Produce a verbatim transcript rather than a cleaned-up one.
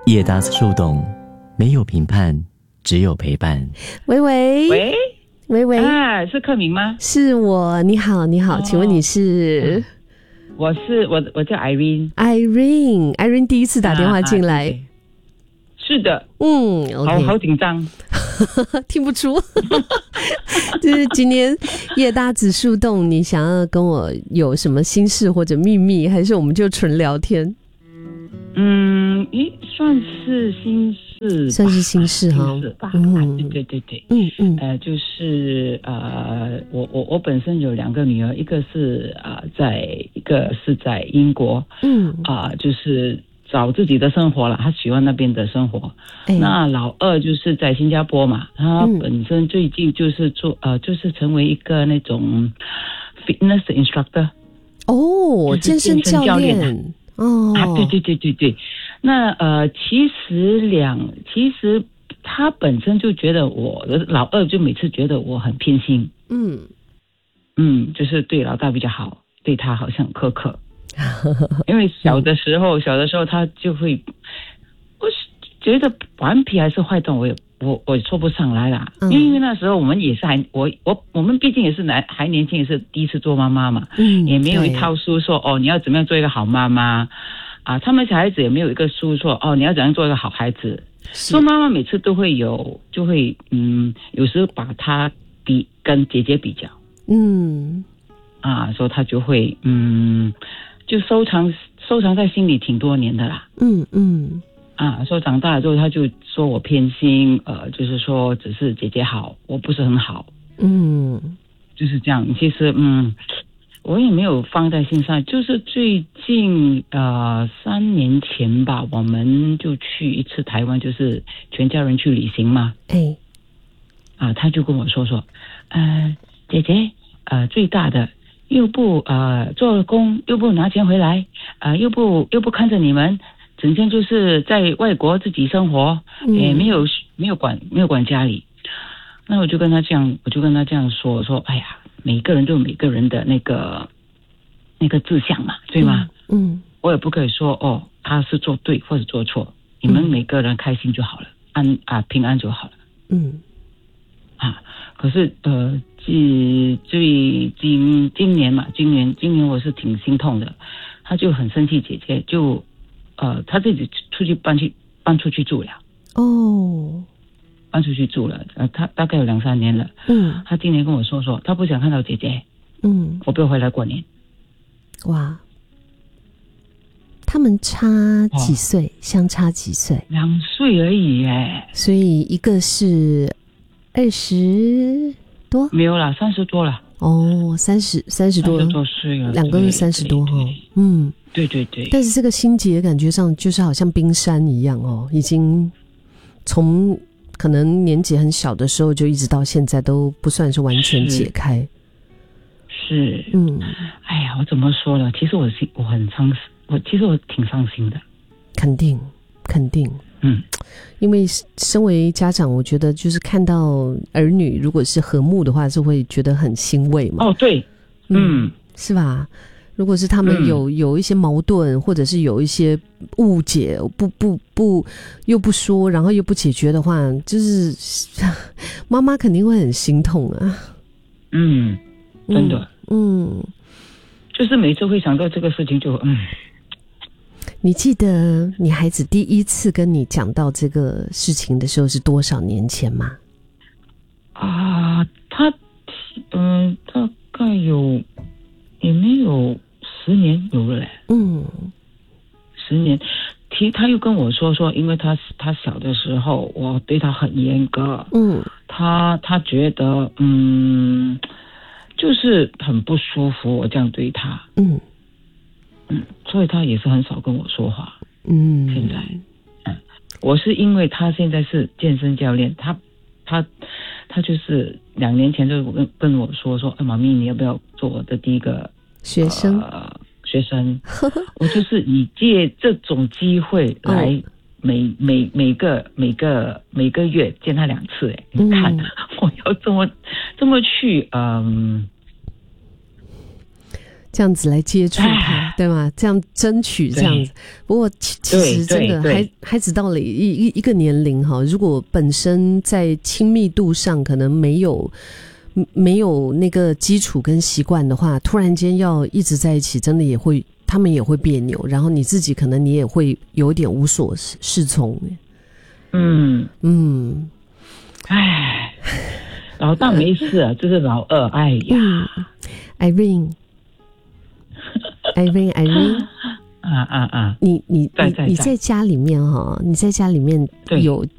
叶达斯树洞，没有评判，只有陪伴。 喂喂喂喂喂， 啊，是克明吗？ 是我，你好，你好，哦、请问你是？ 我是我，我叫 Irene。Irene，Irene Irene 第一次打电话进来、啊啊， 是的， 嗯， okay 好好紧张， 听不出。就是今天叶大子树洞，你想要跟我有什么心事或者秘密，还是我们就纯聊天？ 嗯，咦，算是心事， 算是心事哈， 心事吧。嗯，对对对， 嗯嗯， 呃，就是呃，我我我本身有两个女儿，一个是啊、呃，在一个是在英国， 嗯啊、呃，就是找自己的生活了，她喜欢那边的生活。哎、那老二就是在新加坡嘛，他本身最近就是做、嗯、呃，就是成为一个那种 fitness instructor， 哦，健身教练。哦、 啊，对对对对对，那呃，其实两，其实他本身就觉得我的老二就每次觉得我很偏心，嗯嗯，就是对老大比较好，对他好像很苛刻，因为小的时候，嗯、小的时候他就会，我觉得顽皮还是坏动，我也我我说不上来啦、嗯，因为那时候我们也是还我我我们毕竟也是男还年轻，也是第一次做妈妈嘛，嗯，也没有一套书说哦你要怎么样做一个好妈妈啊，他们小孩子也没有一个书说哦你要怎样做一个好孩子，做妈妈每次都会有就会嗯有时候把他比跟姐姐比较，嗯啊，所以他就会嗯就收藏收藏在心里挺多年的啦，嗯嗯。啊，说长大了之后，他就说我偏心，呃，就是说只是姐姐好，我不是很好，嗯，就是这样。其实，嗯，我也没有放在心上。就是最近呃三年前吧，我们就去一次台湾，就是全家人去旅行嘛。哎，啊，他就跟我说说，呃，姐姐，呃，最大的又不呃做工，又不拿钱回来，呃，又不又不看着你们。整天就是在外国自己生活，也没有没有管没有管家里。那我就跟他这样，我就跟他这样说，我说，哎呀，每个人都有每个人的那个那个志向嘛，对吗？嗯，嗯我也不可以说哦，他是做对或者做错，你们每个人开心就好了，安啊平安就好了。嗯，啊，可是呃，最最今今年嘛，今年今年我是挺心痛的，他就很生气，姐姐就。呃，他自己出去搬去搬出去住了。哦，搬出去住了。呃，他大概有两三年了。嗯，他今年跟我说说，他不想看到姐姐。嗯，我不要回来过年。 哇，他们差几岁？哦、相差几岁？ 两岁而已耶。 所以一个是二十多， 没有啦，三十多了。 哦，三十三十多， 三十多岁了， 两个是三十多哈。嗯。 对对对， 但是这个心结感觉上就是好像冰山一样哦，已经从可能年纪很小的时候就一直到现在都不算是完全解开。 是，是嗯，哎呀，我怎么说呢？其实我心我很伤心，我其实我挺伤心的。 肯定，肯定，嗯，因为身为家长，我觉得就是看到儿女如果是和睦的话，是会觉得很欣慰嘛。 哦，对，嗯， 嗯是吧？如果是他们有、嗯、有一些矛盾，或者是有一些误解，不不不又不说，然后又不解决的话，就是妈妈肯定会很心痛啊。 嗯，真的， 嗯，嗯就是每次会想到这个事情就嗯。 你记得你孩子第一次跟你讲到这个事情的时候是多少年前吗？ 啊，他嗯、呃，大概有也没有。十年有了嘞，嗯，十年。其他又跟我说说，因为他他小的时候，我对他很严格，嗯，他他觉得嗯，就是很不舒服，我这样对他，嗯嗯，所以他也是很少跟我说话，嗯，现在，嗯，我是因为他现在是健身教练，他他他就是两年前就跟跟我说说，哎，妈咪，你要不要做我的第一个？ 学生、 呃，学生，我就是以借这种机会来每、哦、每每个每个每个月见他两次，哎，你看、嗯、我要这么这么去，嗯， 这样子来接触他，对吗？这样争取这样子。不过其其实真的孩孩子到了一一一个年龄哈，如果本身在亲密度上可能没有没有那个基础跟习惯的话，突然间要一直在一起，真的也会他们也会别扭，然后你自己可能你也会有点无所适从。 嗯嗯， 唉，老大没事啊，这是老二，哎呀。 嗯 Irene Irene Irene 啊啊啊！ 你你在在你你在家里面哈，你在家里面有